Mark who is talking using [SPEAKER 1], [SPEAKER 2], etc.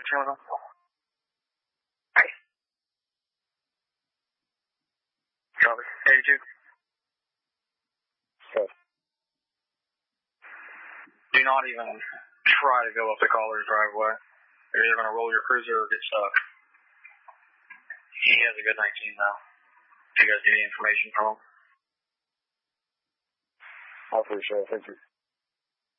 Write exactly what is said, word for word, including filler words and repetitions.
[SPEAKER 1] Hey. Copy. eighty-two.
[SPEAKER 2] Okay.
[SPEAKER 1] Do not even try to go up the caller's driveway. You're either going to roll your cruiser or get stuck. He has a good nineteen now. If you guys need any information from him.
[SPEAKER 2] I appreciate it. Thank you.